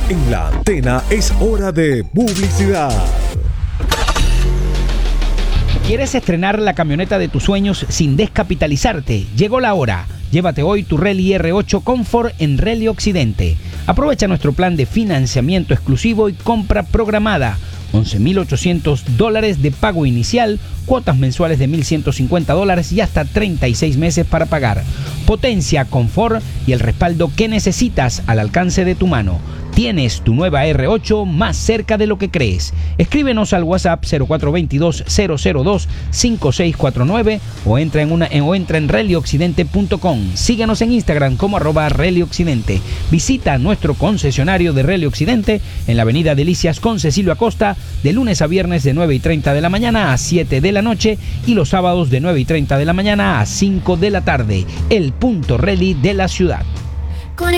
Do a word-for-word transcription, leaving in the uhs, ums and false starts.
En la antena es hora de publicidad. ¿Quieres estrenar la camioneta de tus sueños sin descapitalizarte? Llegó la hora. Llévate hoy tu Rally R ocho Comfort en Rally Occidente. Aprovecha nuestro plan de financiamiento exclusivo y compra programada. once mil ochocientos dólares de pago inicial, cuotas mensuales de mil ciento cincuenta dólares y hasta treinta y seis meses para pagar. Potencia, confort y el respaldo que necesitas al alcance de tu mano. Tienes tu nueva R ocho más cerca de lo que crees. Escríbenos al WhatsApp cero cuatro dos dos, cero cero dos, cinco seis cuatro nueve o entra en, una, en, o entra en rally occidente punto com. Síganos en Instagram como arroba Rally Occidente. Visita nuestro concesionario de Rally Occidente en la avenida Delicias con Cecilio Acosta de lunes a viernes de nueve y treinta de la mañana a siete de la noche y los sábados de nueve y treinta de la mañana a cinco de la tarde. El punto rally de la ciudad.